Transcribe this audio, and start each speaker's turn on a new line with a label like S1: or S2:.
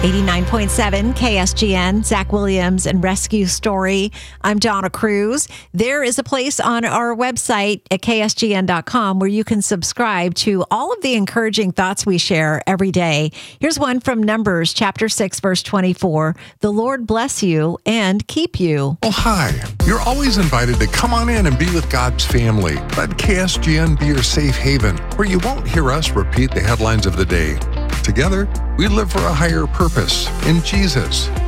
S1: 89.7 KSGN, Zach Williams and Rescue Story. I'm Donna Cruz. There is a place on our website at ksgn.com where you can subscribe to all of the encouraging thoughts we share every day. Here's one from Numbers chapter 6, verse 24. The Lord bless you and keep you.
S2: Oh, hi. You're always invited to come on in and be with God's family. Let KSGN be your safe haven where you won't hear us repeat the headlines of the day. Together, we live for a higher purpose in Jesus.